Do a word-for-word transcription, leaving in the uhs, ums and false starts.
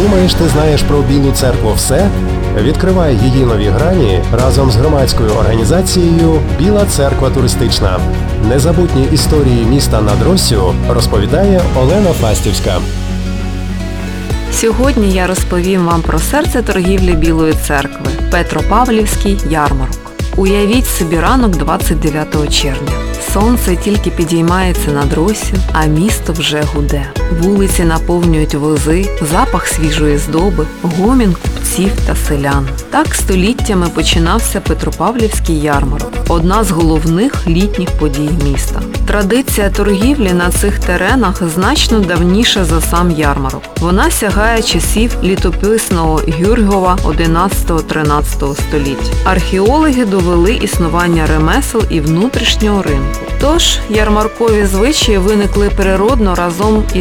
Думаєш, ти знаєш про Білу церкву все? Відкривай її нові грані разом з громадською організацією «Біла церква туристична». Незабутні історії міста над Россю розповідає Олена Фастівська. Сьогодні я розповім вам про серце торгівлі Білої церкви – Петропавлівський ярмарок. Уявіть собі ранок двадцять дев'ятого червня. Сонце тільки підіймається над Россю, а місто вже гуде. Вулиці наповнюють вози, запах свіжої здоби, гомін купців та селян. Так століттями починався Петропавлівський ярмарок – одна з головних літніх подій міста. Традиція торгівлі на цих теренах значно давніша за сам ярмарок. Вона сягає часів літописного Гюргова одинадцятого-тринадцятого століття. Археологи довели існування ремесел і внутрішнього ринку. Тож, ярмаркові звичаї виникли природно разом із